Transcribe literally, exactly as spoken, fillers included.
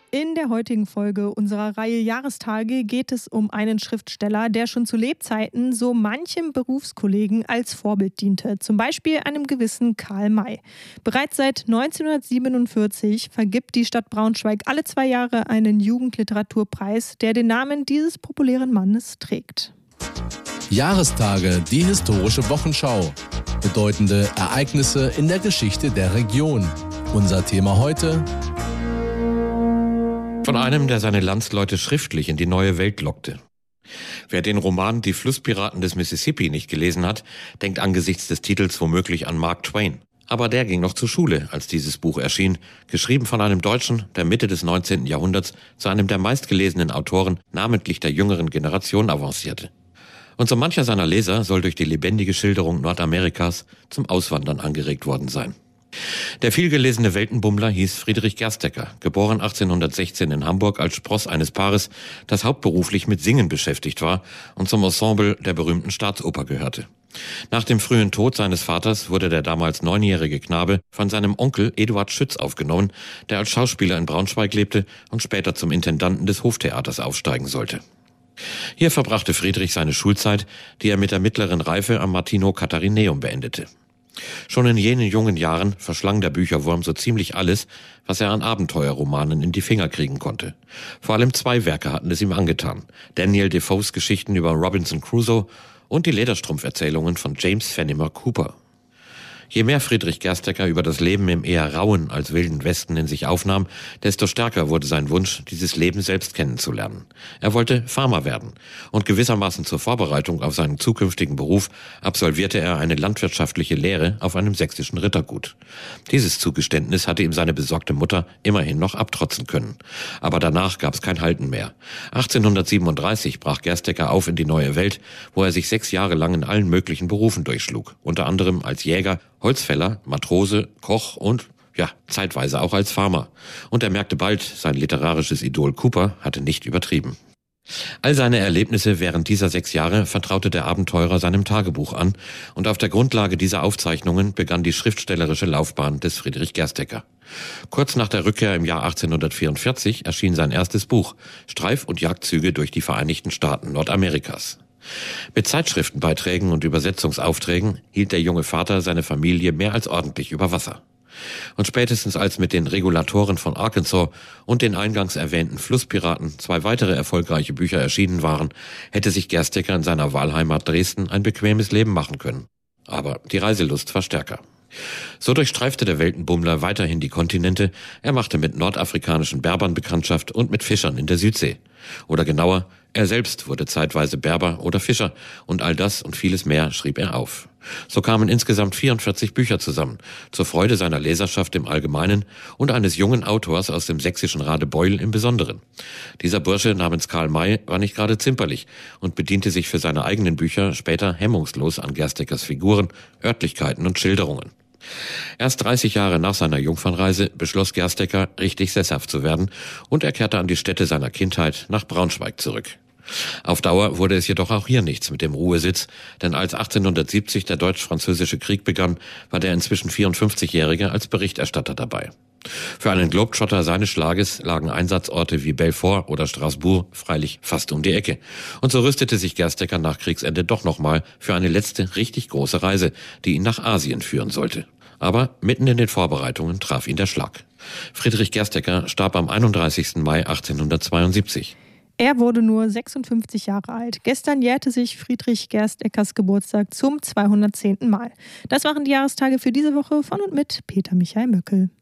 In der heutigen Folge unserer Reihe Jahrestage geht es um einen Schriftsteller, der schon zu Lebzeiten so manchem Berufskollegen als Vorbild diente, zum Beispiel einem gewissen Karl May. Bereits seit neunzehnhundertsiebenundvierzig vergibt die Stadt Braunschweig alle zwei Jahre einen Jugendliteraturpreis, der den Namen dieses populären Mannes trägt. Jahrestage, die historische Wochenschau. Bedeutende Ereignisse in der Geschichte der Region. Unser Thema heute: Von einem, der seine Landsleute schriftlich in die neue Welt lockte. Wer den Roman Die Flusspiraten des Mississippi nicht gelesen hat, denkt angesichts des Titels womöglich an Mark Twain. Aber der ging noch zur Schule, als dieses Buch erschien, geschrieben von einem Deutschen, der Mitte des neunzehnten Jahrhunderts zu einem der meistgelesenen Autoren, namentlich der jüngeren Generation, avancierte. Und so mancher seiner Leser soll durch die lebendige Schilderung Nordamerikas zum Auswandern angeregt worden sein. Der vielgelesene Weltenbummler hieß Friedrich Gerstecker, geboren achtzehnhundertsechzehn in Hamburg als Spross eines Paares, das hauptberuflich mit Singen beschäftigt war und zum Ensemble der berühmten Staatsoper gehörte. Nach dem frühen Tod seines Vaters wurde der damals neunjährige Knabe von seinem Onkel Eduard Schütz aufgenommen, der als Schauspieler in Braunschweig lebte und später zum Intendanten des Hoftheaters aufsteigen sollte. Hier verbrachte Friedrich seine Schulzeit, die er mit der mittleren Reife am Martino Katharineum beendete. Schon in jenen jungen Jahren verschlang der Bücherwurm so ziemlich alles, was er an Abenteuerromanen in die Finger kriegen konnte. Vor allem zwei Werke hatten es ihm angetan: Daniel Defoes Geschichten über Robinson Crusoe und die Lederstrumpferzählungen von James Fenimore Cooper. Je mehr Friedrich Gerstecker über das Leben im eher rauen als wilden Westen in sich aufnahm, desto stärker wurde sein Wunsch, dieses Leben selbst kennenzulernen. Er wollte Farmer werden und gewissermaßen zur Vorbereitung auf seinen zukünftigen Beruf absolvierte er eine landwirtschaftliche Lehre auf einem sächsischen Rittergut. Dieses Zugeständnis hatte ihm seine besorgte Mutter immerhin noch abtrotzen können. Aber danach gab es kein Halten mehr. achtzehnhundertsiebenunddreißig brach Gerstecker auf in die neue Welt, wo er sich sechs Jahre lang in allen möglichen Berufen durchschlug, unter anderem als Jäger, Holzfäller, Matrose, Koch und, ja, zeitweise auch als Farmer. Und er merkte bald, sein literarisches Idol Cooper hatte nicht übertrieben. All seine Erlebnisse während dieser sechs Jahre vertraute der Abenteurer seinem Tagebuch an, und auf der Grundlage dieser Aufzeichnungen begann die schriftstellerische Laufbahn des Friedrich Gerstecker. Kurz nach der Rückkehr im Jahr achtzehnhundertvierundvierzig erschien sein erstes Buch, Streif- und Jagdzüge durch die Vereinigten Staaten Nordamerikas. Mit Zeitschriftenbeiträgen und Übersetzungsaufträgen hielt der junge Vater seine Familie mehr als ordentlich über Wasser. Und spätestens als mit den Regulatoren von Arkansas und den eingangs erwähnten Flusspiraten zwei weitere erfolgreiche Bücher erschienen waren, hätte sich Gerstecker in seiner Wahlheimat Dresden ein bequemes Leben machen können. Aber die Reiselust war stärker. So durchstreifte der Weltenbummler weiterhin die Kontinente, er machte mit nordafrikanischen Berbern Bekanntschaft und mit Fischern in der Südsee. Oder genauer, er selbst wurde zeitweise Berber oder Fischer, und all das und vieles mehr schrieb er auf. So kamen insgesamt vierundvierzig Bücher zusammen, zur Freude seiner Leserschaft im Allgemeinen und eines jungen Autors aus dem sächsischen Radebeul im Besonderen. Dieser Bursche namens Karl May war nicht gerade zimperlich und bediente sich für seine eigenen Bücher später hemmungslos an Gersteckers Figuren, Örtlichkeiten und Schilderungen. Erst dreißig Jahre nach seiner Jungfernreise beschloss Gerstecker, richtig sesshaft zu werden, und er kehrte an die Stätte seiner Kindheit nach Braunschweig zurück. Auf Dauer wurde es jedoch auch hier nichts mit dem Ruhesitz, denn als achtzehnhundertsiebzig der Deutsch-Französische Krieg begann, war der inzwischen vierundfünfzigjährige als Berichterstatter dabei. Für einen Globetrotter seines Schlages lagen Einsatzorte wie Belfort oder Straßburg freilich fast um die Ecke. Und so rüstete sich Gerstecker nach Kriegsende doch nochmal für eine letzte richtig große Reise, die ihn nach Asien führen sollte. Aber mitten in den Vorbereitungen traf ihn der Schlag. Friedrich Gerstecker starb am einunddreißigsten Mai achtzehnhundertzweiundsiebzig. Er wurde nur sechsundfünfzig Jahre alt. Gestern jährte sich Friedrich Gersteckers Geburtstag zum zweihundertzehnten Mal. Das waren die Jahrestage für diese Woche von und mit Peter Michael Möckel.